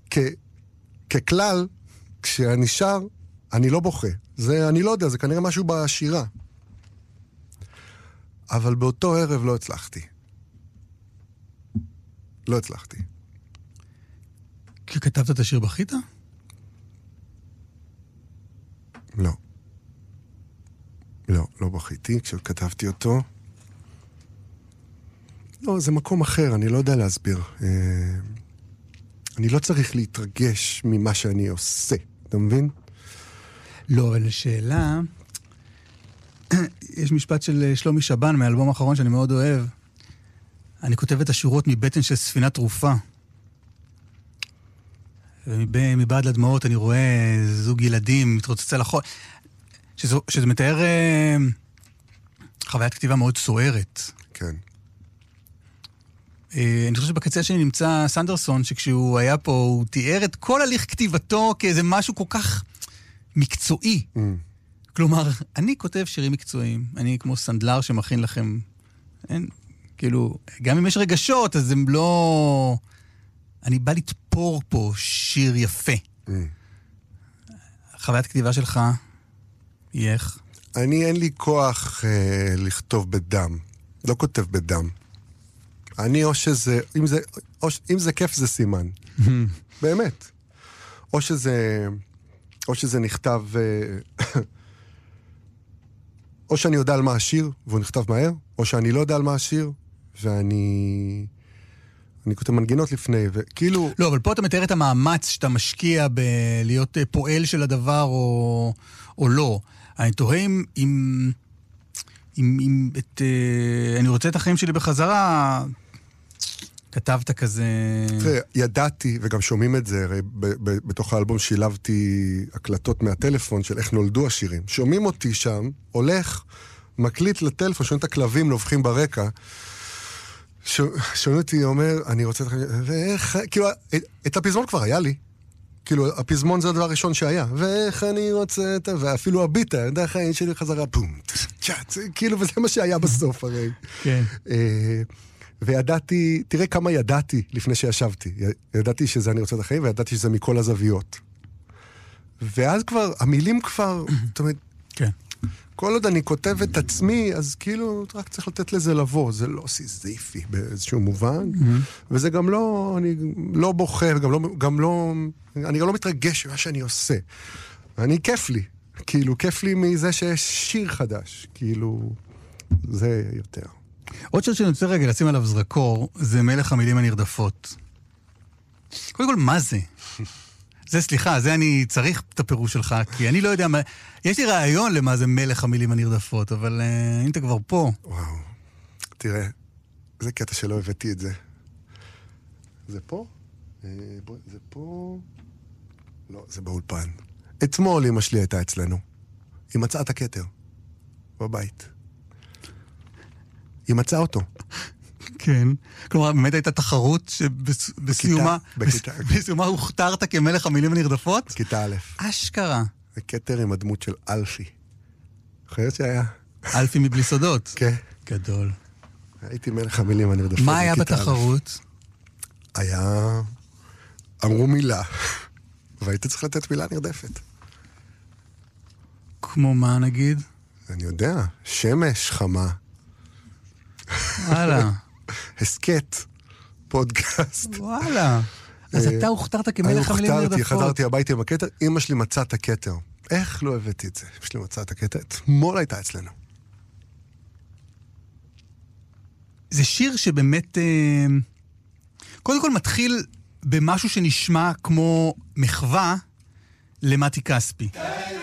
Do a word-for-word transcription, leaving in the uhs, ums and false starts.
כ, ככלל, כשאני שר, אני לא בוכה. זה, אני לא יודע, זה כנראה משהו בשירה. אבל באותו ערב לא הצלחתי. לא הצלחתי. כשכתבת את השיר בכית? לא. לא, לא בכיתי כשכתבתי אותו. לא, זה מקום אחר, אני לא יודע להסביר. אני לא צריך להתרגש ממה שאני עושה, אתה מבין? לא, אבל שאלה, יש משפט של שלומי שבן מהאלבום האחרון שאני מאוד אוהב. אני כותב את השורות מבטן של ספינת תרופה. ומבעד לדמעות אני רואה זוג ילדים מתרוצץ על החול. שזו, שזה מתאר אה, חוויית כתיבה מאוד סוערת. כן. אה, אני חושב שבקצה השני נמצא סנדרסון, שכשהוא היה פה, הוא תיאר את כל הליך כתיבתו כאיזה משהו כל כך מקצועי. Mm. כלומר, אני כותב שירים מקצועיים. אני כמו סנדלר שמכין לכם. אין, כאילו, גם אם יש רגשות, אז הם לא... אני בא לתפור פה שיר יפה. Mm. חוויית כתיבה שלך... איך? אני אין לי כוח אה, לכתוב בדם. לא כותב בדם. אני או שזה, אם זה, או, אם זה כיף זה סימן. באמת. או שזה, או שזה נכתב, אה, או שאני יודע על מה השיר, והוא נכתב מהר, או שאני לא יודע על מה השיר, ואני... אני כותב מנגינות לפני, וכאילו... לא, אבל פה אתה מתאר את המאמץ שאתה משקיע בלהיות פועל של הדבר, או, או לא. אני תוהה אם, אם, אם, אם את, אני רוצה את החיים שלי בחזרה, כתבת כזה... תראה, ידעתי, וגם שומעים את זה, הרי ב, ב, בתוך האלבום שילבתי הקלטות מהטלפון של איך נולדו השירים. שומעים אותי שם, הולך, מקליט לטלפון, שומעים את הכלבים נובחים ברקע, שומעים אותי אומר, אני רוצה... ואיך... כאילו, את הפזמון כבר היה לי. כאילו, הפזמון זה הדבר הראשון שהיה. ואיך אני רוצה את... ואפילו הביטה, אני יודע איך העין שלי חזרה, בום, צ'אט, כאילו, וזה מה שהיה בסוף הרי. כן. וידעתי, תראה כמה ידעתי לפני שישבתי. ידעתי שזה אני רוצה את החיים, וידעתי שזה מכל הזוויות. ואז כבר, המילים כבר, זאת אומרת, כן. כל עוד אני כותב את עצמי, אז כאילו, רק צריך לתת לזה לבוא. זה לא סיזיפי באיזשהו מובן, וזה גם לא, אני לא בוחר, גם לא, גם לא, אני גם לא מתרגש ממה שאני עושה. אני, כיף לי. כאילו, כיף לי מזה שיש שיר חדש. כאילו, זה יותר. עוד שיר שאני רוצה רגע לשים עליו זרקור, זה מלך המילים הנרדפות. קודם כל, מה זה? זה, סליחה, זה אני צריך את הפירוש שלך, כי אני לא יודע מה... יש לי רעיון למה זה מלך המילים הנרדפות, אבל uh, אם אתה כבר פה... וואו, תראה, זה קטע שלא הבאתי את זה. זה פה? אה, בוא, זה פה? לא, זה באולפן. אתמול אמא שלי הייתה אצלנו. היא מצאה את הכתר. בבית. היא מצאה אותו. כן. כלומר, באמת הייתה תחרות שבסיומה... בכיתה. בסיומה הוכתרת כמלך המילים הנרדפות? כיתה א'. אשכרה. זה כתר עם הדמות של אלפי. אחרת שהיה. אלפי מבלי סודות? כן. גדול. הייתי מלך המילים הנרדפות. מה היה בתחרות? היה... אמרו מילה. והיית צריך לתת מילה נרדפת. כמו מה נגיד? אני יודע. שמש, חמה. וואלה. הסקט. פודקאסט. וואלה. אז אתה הוכתרת כמלך המילים הנרדפות. אני חזרתי הביתה עם הכתר. אמא שלי מצאה את הכתר. איך לא הבאתי את זה? אמא שלי מצאה את הכתר. אתמול הייתה אצלנו. זה שיר שבאמת... קודם כל מתחיל במשהו שנשמע כמו מחווה למתי כספי.